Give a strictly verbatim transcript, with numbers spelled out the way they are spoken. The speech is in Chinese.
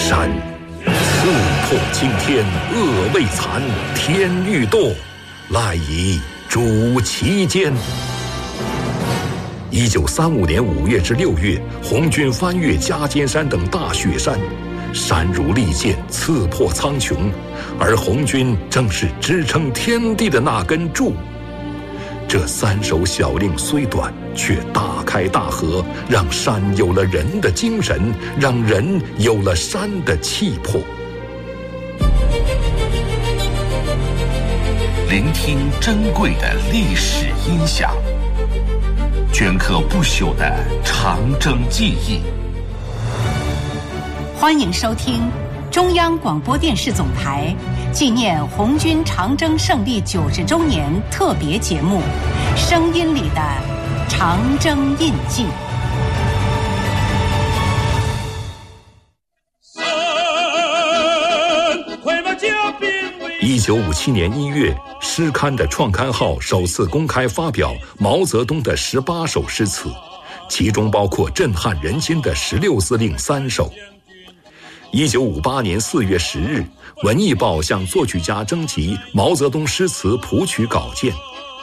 山，刺破青天，恶未残，天欲堕，赖以主其间。一九三五年五月至六月，红军翻越夹尖山等大雪山，山如利剑，刺破苍穹，而红军正是支撑天地的那根柱。这三首小令虽短，却大开大合，让山有了人的精神，让人有了山的气魄。 聆听珍贵的历史音响，镌刻不朽的长征记忆。 欢迎收听中央广播电视总台纪念红军长征胜利九十周年特别节目《声音里的长征印记》。 一九五七年一月，诗刊的创刊号首次公开发表毛泽东的十八首诗词，其中包括震撼人心的十六字令三首。一九五八年四月十日，文艺报向作曲家征集毛泽东诗词谱曲稿件。